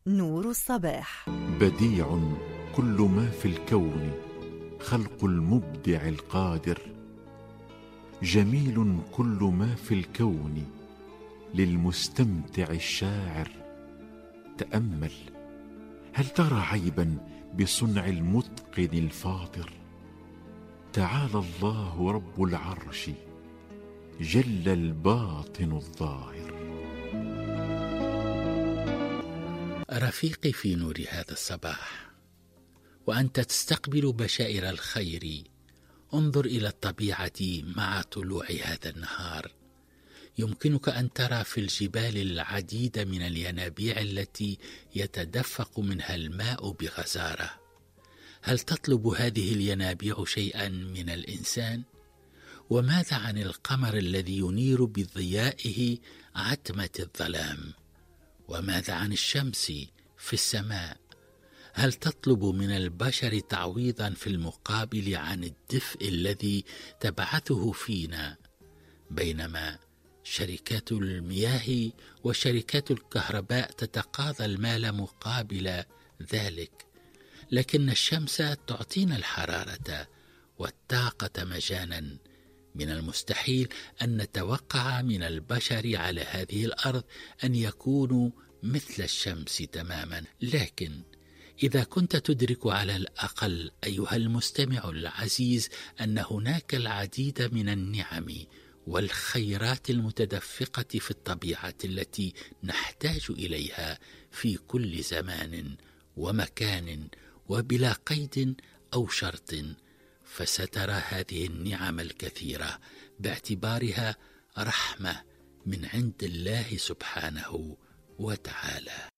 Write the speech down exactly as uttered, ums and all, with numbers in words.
نور الصباح. بديع كل ما في الكون خلق المبدع القادر، جميل كل ما في الكون للمستمتع الشاعر. تأمل، هل ترى عيبا بصنع المتقن الفاطر؟ تعالى الله رب العرش جل الباطن الظاهر. رفيقي في نور هذا الصباح، وأنت تستقبل بشائر الخير، انظر إلى الطبيعة مع طلوع هذا النهار. يمكنك أن ترى في الجبال العديد من الينابيع التي يتدفق منها الماء بغزارة. هل تطلب هذه الينابيع شيئا من الإنسان؟ وماذا عن القمر الذي ينير بضيائه عتمة الظلام؟ وماذا عن الشمس في السماء؟ هل تطلب من البشر تعويضا في المقابل عن الدفء الذي تبعثه فينا؟ بينما شركات المياه وشركات الكهرباء تتقاضى المال مقابل ذلك، لكن الشمس تعطينا الحرارة والطاقة مجانا. من المستحيل أن نتوقع من البشر على هذه الأرض أن يكونوا مثل الشمس تماما، لكن إذا كنت تدرك على الأقل أيها المستمع العزيز أن هناك العديد من النعم والخيرات المتدفقة في الطبيعة التي نحتاج إليها في كل زمان ومكان وبلا قيد أو شرط، فسترى هذه النعم الكثيرة باعتبارها رحمة من عند الله سبحانه وتعالى.